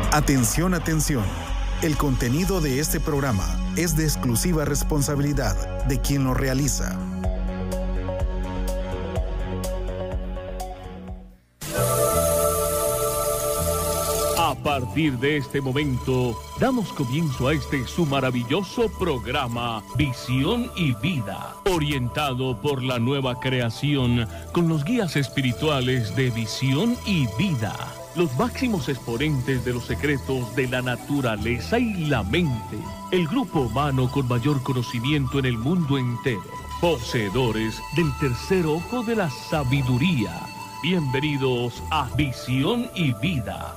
Atención, atención. El contenido de este programa es de exclusiva responsabilidad de quien lo realiza. A partir de este momento, damos comienzo a este su maravilloso programa Visión y Vida, orientado por la nueva creación con los guías espirituales de Visión y Vida, los máximos exponentes de los secretos de la naturaleza y la mente, el grupo humano con mayor conocimiento en el mundo entero, poseedores del tercer ojo de la sabiduría. Bienvenidos a Visión y Vida.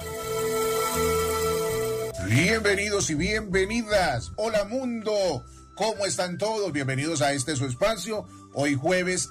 Bienvenidos y bienvenidas. Hola mundo, ¿cómo están todos? Bienvenidos a este su espacio. Hoy jueves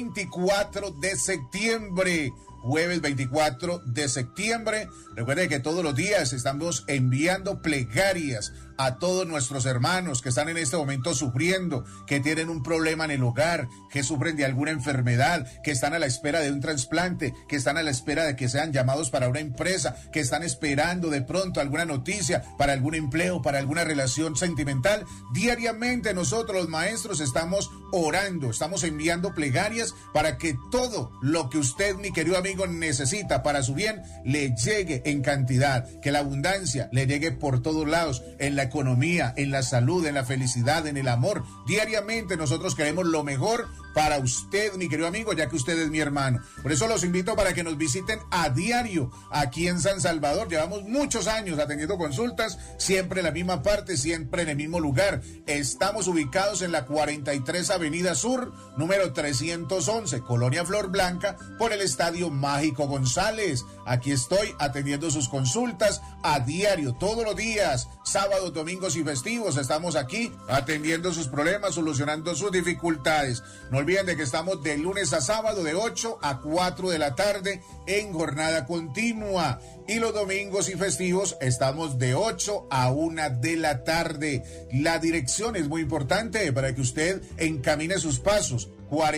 24 de septiembre. Jueves 24 de septiembre. Recuerden que todos los días estamos enviando plegarias a todos nuestros hermanos que están en este momento sufriendo, que tienen un problema en el hogar, que sufren de alguna enfermedad, que están a la espera de un trasplante, que están a la espera de que sean llamados para una empresa, que están esperando de pronto alguna noticia para algún empleo, para alguna relación sentimental. Diariamente nosotros los maestros estamos orando, estamos enviando plegarias para que todo lo que usted, mi querido amigo, necesita para su bien, le llegue en cantidad, que la abundancia le llegue por todos lados, en la economía, en la salud, en la felicidad, en el amor. Diariamente nosotros queremos lo mejor para usted, mi querido amigo, ya que usted es mi hermano. Por eso los invito para que nos visiten a diario aquí en San Salvador. Llevamos muchos años atendiendo consultas, siempre en la misma parte, siempre en el mismo lugar. Estamos ubicados en la 43 Avenida Sur, número 311, Colonia Flor Blanca, por el Estadio Mágico González. Aquí estoy atendiendo sus consultas a diario, todos los días, sábados, domingos y festivos. Estamos aquí atendiendo sus problemas, solucionando sus dificultades. No olviden de que estamos de lunes a sábado de 8 a 4 de la tarde en jornada continua. Y los domingos y festivos estamos de 8 a 1 de la tarde. La dirección es muy importante para que usted encamine sus pasos.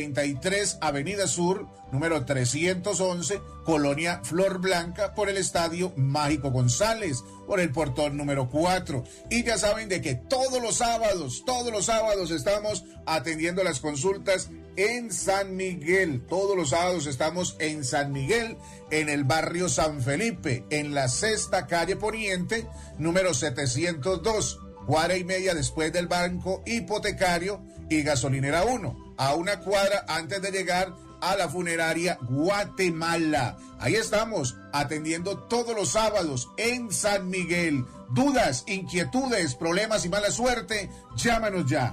43 Avenida Sur, número 311, Colonia Flor Blanca, por el Estadio Mágico González, por el portón número 4. Y ya saben de que todos los sábados estamos atendiendo las consultas en San Miguel. Todos los sábados estamos en San Miguel, en el barrio San Felipe, en la sexta calle Poniente, número 702, cuadra y media después del Banco Hipotecario y Gasolinera 1, a una cuadra antes de llegar a la funeraria Guatemala. Ahí estamos atendiendo todos los sábados en San Miguel. Dudas, inquietudes, problemas y mala suerte, llámanos ya.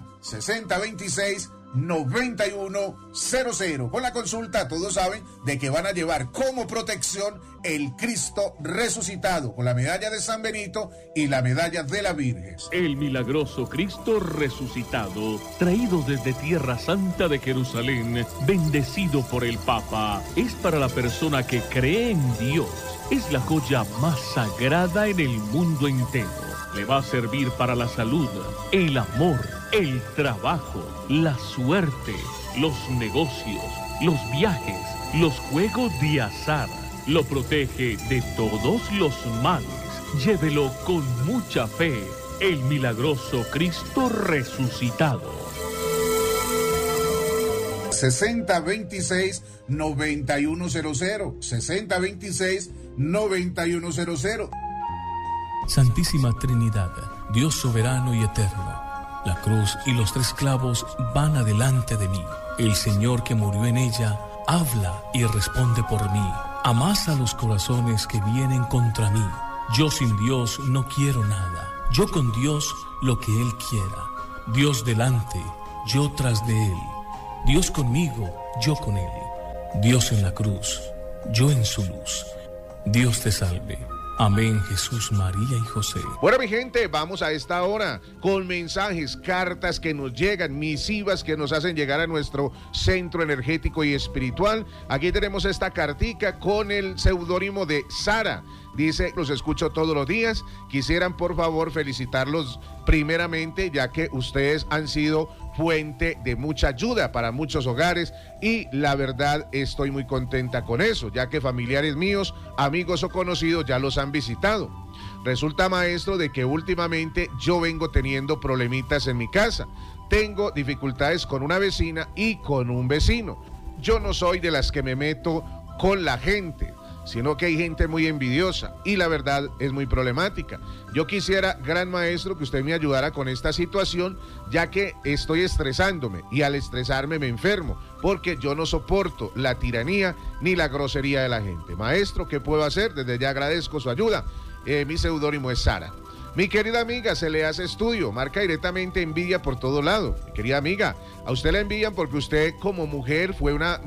6026-9100. Con la consulta todos saben de que van a llevar como protección el Cristo resucitado, con la medalla de San Benito y la medalla de la Virgen. El milagroso Cristo resucitado, traído desde Tierra Santa de Jerusalén, bendecido por el Papa, es para la persona que cree en Dios. Es la joya más sagrada en el mundo entero. Le va a servir para la salud, el amor, el trabajo, la suerte, los negocios, los viajes, los juegos de azar. Lo protege de todos los males. Llévelo con mucha fe. El milagroso Cristo resucitado. 6026-9100. 6026-9100. Santísima Trinidad, Dios soberano y eterno, la cruz y los tres clavos van adelante de mí. El Señor que murió en ella habla y responde por mí. Amasa los corazones que vienen contra mí. Yo sin Dios no quiero nada. Yo con Dios lo que Él quiera. Dios delante, yo tras de Él. Dios conmigo, yo con Él. Dios en la cruz, yo en su luz. Dios te salve. Amén, Jesús, María y José. Bueno, mi gente, vamos a esta hora con mensajes, cartas que nos llegan, misivas que nos hacen llegar a nuestro centro energético y espiritual. Aquí tenemos esta cartica con el seudónimo de Sara. Dice, los escucho todos los días. Quisieran, por favor, felicitarlos primeramente, ya que ustedes han sido fuente de mucha ayuda para muchos hogares y la verdad estoy muy contenta con eso, ya que familiares míos, amigos o conocidos ya los han visitado. Resulta, maestro, de que últimamente yo vengo teniendo problemitas en mi casa. Tengo dificultades con una vecina y con un vecino. Yo no soy de las que me meto con la gente, sino que hay gente muy envidiosa y la verdad es muy problemática. Yo quisiera, gran maestro, que usted me ayudara con esta situación, ya que estoy estresándome y al estresarme me enfermo, porque yo no soporto la tiranía ni la grosería de la gente. Maestro, ¿qué puedo hacer? Desde ya agradezco su ayuda. Mi seudónimo es Sara. Mi querida amiga, se le hace estudio, marca directamente envidia por todo lado. Mi querida amiga, a usted la envidian porque usted como mujer fue una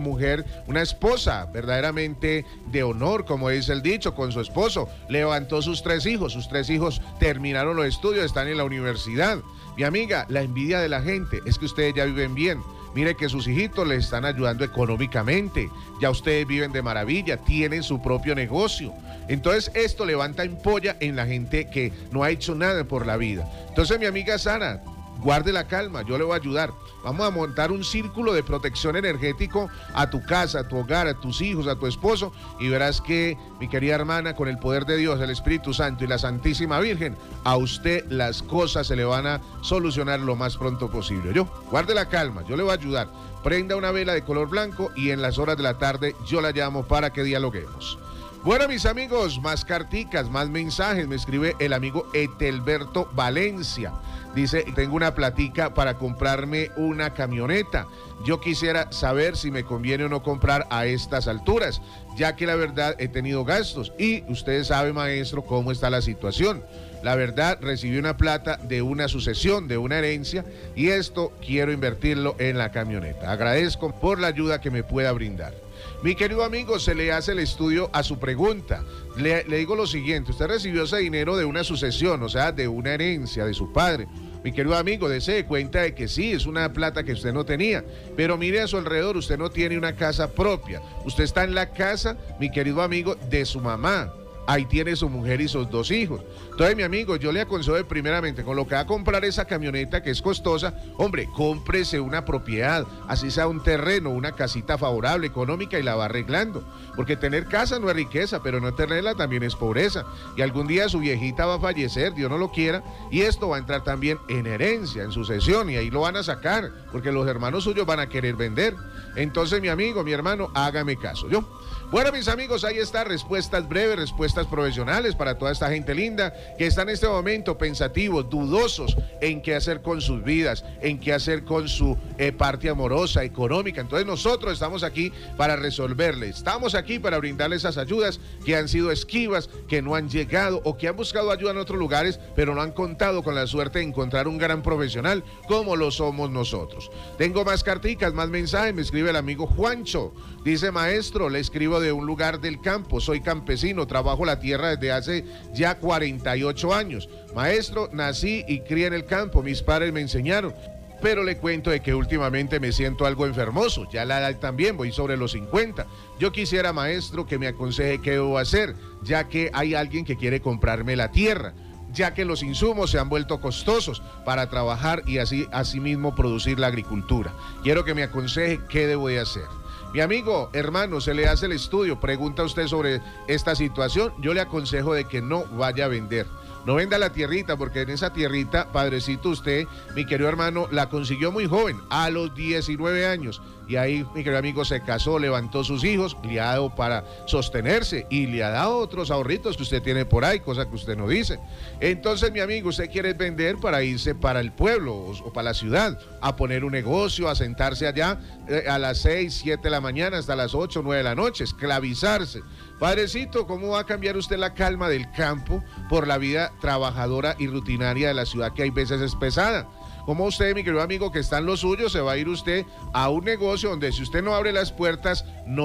esposa verdaderamente de honor, como dice el dicho, con su esposo. Levantó sus 3 hijos, sus 3 hijos terminaron los estudios, están en la universidad. Mi amiga, la envidia de la gente es que ustedes ya viven bien. Mire que sus hijitos les están ayudando económicamente, ya ustedes viven de maravilla, tienen su propio negocio. Entonces esto levanta ampolla en la gente que no ha hecho nada por la vida. Entonces mi amiga Sara, guarde la calma, yo le voy a ayudar. Vamos a montar un círculo de protección energético a tu casa, a tu hogar, a tus hijos, a tu esposo, y verás que, mi querida hermana, con el poder de Dios, el Espíritu Santo y la Santísima Virgen, a usted las cosas se le van a solucionar lo más pronto posible. Guarde la calma, yo le voy a ayudar. Prenda una vela de color blanco y en las horas de la tarde yo la llamo para que dialoguemos. Bueno, mis amigos, más carticas, más mensajes. Me escribe el amigo Etelberto Valencia. Dice, tengo una platica para comprarme una camioneta. Yo quisiera saber si me conviene o no comprar a estas alturas, ya que la verdad he tenido gastos. Y usted sabe, maestro, cómo está la situación. La verdad, recibí una plata de una sucesión, de una herencia, y esto quiero invertirlo en la camioneta. Agradezco por la ayuda que me pueda brindar. Mi querido amigo, se le hace el estudio a su pregunta. Le digo lo siguiente, usted recibió ese dinero de una sucesión, o sea, de una herencia de su padre. Mi querido amigo, dése cuenta de que sí, es una plata que usted no tenía, pero mire a su alrededor, usted no tiene una casa propia. Usted está en la casa, mi querido amigo, de su mamá. Ahí tiene su mujer y sus 2 hijos. Entonces, mi amigo, yo le aconsejo primeramente, con lo que va a comprar esa camioneta que es costosa, hombre, cómprese una propiedad, así sea un terreno, una casita favorable, económica, y la va arreglando. Porque tener casa no es riqueza, pero no tenerla también es pobreza. Y algún día su viejita va a fallecer, Dios no lo quiera, y esto va a entrar también en herencia, en sucesión, y ahí lo van a sacar, porque los hermanos suyos van a querer vender. Entonces, mi amigo, mi hermano, hágame caso. Bueno, mis amigos, ahí está, respuestas breves, respuestas profesionales para toda esta gente linda que está en este momento pensativos, dudosos en qué hacer con sus vidas, en qué hacer con su parte amorosa, económica. Entonces nosotros estamos aquí para resolverles, estamos aquí para brindarles esas ayudas que han sido esquivas, que no han llegado o que han buscado ayuda en otros lugares, pero no han contado con la suerte de encontrar un gran profesional como lo somos nosotros. Tengo más carticas, más mensajes, me escribe el amigo Juancho. Dice, maestro, le escribo de un lugar del campo, soy campesino, trabajo la tierra desde hace ya 48 años. Maestro, nací y crié en el campo, mis padres me enseñaron, pero le cuento de que últimamente me siento algo enfermoso, ya la edad también, voy sobre los 50. Yo quisiera, maestro, que me aconseje qué debo hacer, ya que hay alguien que quiere comprarme la tierra, ya que los insumos se han vuelto costosos para trabajar y así mismo producir la agricultura. Quiero que me aconseje qué debo de hacer. Mi amigo, hermano, se le hace el estudio, pregunta usted sobre esta situación, yo le aconsejo de que no vaya a vender. No venda la tierrita, porque en esa tierrita, padrecito, usted, mi querido hermano, la consiguió muy joven, a los 19 años. Y ahí, mi querido amigo, se casó, levantó sus hijos, le ha dado para sostenerse y le ha dado otros ahorritos que usted tiene por ahí, cosa que usted no dice. Entonces, mi amigo, usted quiere vender para irse para el pueblo o para la ciudad, a poner un negocio, a sentarse allá a las 6, 7 de la mañana hasta las 8, 9 de la noche, esclavizarse. Padrecito, ¿cómo va a cambiar usted la calma del campo por la vida trabajadora y rutinaria de la ciudad, que hay veces es pesada? ¿Cómo usted, mi querido amigo, que está en lo suyo, se va a ir usted a un negocio donde si usted no abre las puertas, no